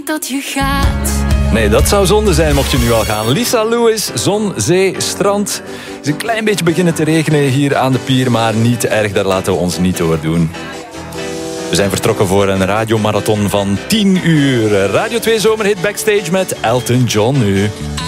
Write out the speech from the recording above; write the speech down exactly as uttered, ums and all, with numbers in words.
niet dat je gaat. Nee, dat zou zonde zijn mocht je nu al gaan. Lisa Lewis, zon, zee, strand. Het is een klein beetje beginnen te regenen hier aan de pier, maar niet te erg, daar laten we ons niet door doen. We zijn vertrokken voor een radiomarathon van tien uur. Radio twee Zomerhit Backstage met Elton John nu.